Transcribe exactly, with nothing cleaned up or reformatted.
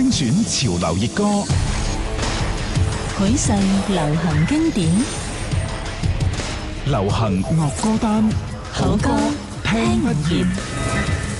精選潮流熱歌， 許世流行經典， 流行樂歌單， 好歌聽唔厭。